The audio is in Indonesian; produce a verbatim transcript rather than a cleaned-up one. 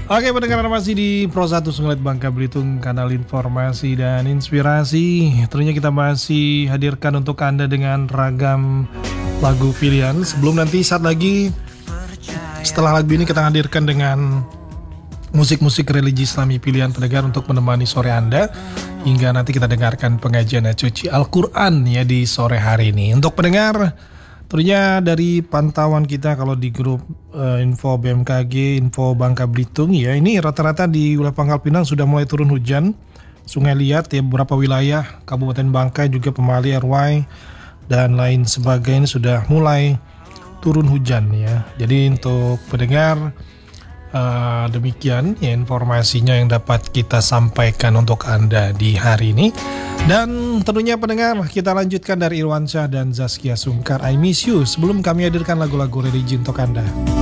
Oke, pendengar masih di Pro satu Sungai Bangka Belitung, kanal informasi dan inspirasi. Tentunya kita masih hadirkan untuk Anda dengan ragam lagu pilihan. Sebelum nanti saat lagi setelah lagu ini kita hadirkan dengan musik-musik religi Islami pilihan pendengar untuk menemani sore Anda hingga nanti kita dengarkan pengajian cuci Al-Quran ya di sore hari ini. Untuk pendengar, tentunya dari pantauan kita kalau di grup uh, info B M K G, info Bangka Belitung ya, ini rata-rata di wilayah Pangkal Pinang sudah mulai turun hujan. Sungai Liat ya, beberapa wilayah Kabupaten Bangka juga Pemali, R Y dan lain sebagainya sudah mulai turun hujan ya. Jadi untuk pendengar, uh, demikian ya informasinya yang dapat kita sampaikan untuk Anda di hari ini. Dan tentunya pendengar, kita lanjutkan dari Irwansyah dan Zaskia Sungkar, I Miss You, sebelum kami hadirkan lagu-lagu religi untuk Anda.